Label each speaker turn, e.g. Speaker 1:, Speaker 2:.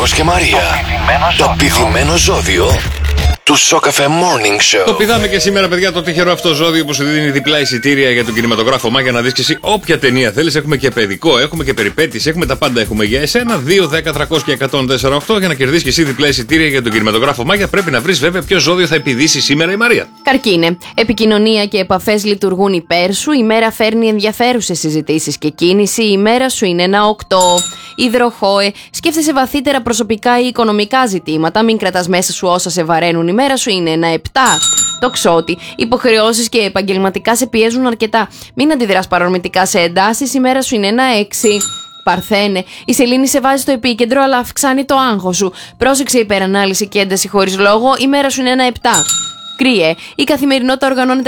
Speaker 1: Γιώργος και Μαρία. Το πηδημένο ζώδιο του Σοκαφέ Morning Show.
Speaker 2: Το πηδάμε και σήμερα, παιδιά, το τυχερό αυτό ζώδιο που σου δίνει διπλά εισιτήρια για τον κινηματογράφο Μάγια να δεις και εσύ όποια ταινία θέλεις. Έχουμε και παιδικό, έχουμε και περιπέτειες, έχουμε τα πάντα. Έχουμε για εσένα 2, 10, 300 και 104,8 για να κερδίσεις και εσύ διπλά εισιτήρια για τον κινηματογράφο Μάγια. Πρέπει να βρεις βέβαια ποιο ζώδιο θα επιδύσει σήμερα η Μαρία.
Speaker 3: Καρκίνε. Επικοινωνία και επαφές λειτουργούν υπέρ σου. Η μέρα φέρνει ενδιαφέρουσες συζητήσεις και κίνηση. Η μέρα σου είναι ένα 8. Υδροχόε. Σκέφτεσαι βαθύτερα προσωπικά ή οικονομικά ζητήματα. Μην κρατάς μέσα σου όσα σε βαραίνουν. Η μέρα σου είναι ένα 7. Τοξότη. Υποχρεώσεις και επαγγελματικά σε πιέζουν αρκετά. Μην αντιδράς παρορμητικά σε εντάσεις. Η μέρα σου είναι ένα 6. Παρθένε. Η σελήνη σε βάζει στο επίκεντρο, αλλά αυξάνει το άγχος σου. Πρόσεξε υπερανάλυση και ένταση χωρίς λόγο. Η μέρα σου είναι ένα 7. Κρύε. Η καθημερινότητα οργανώνεται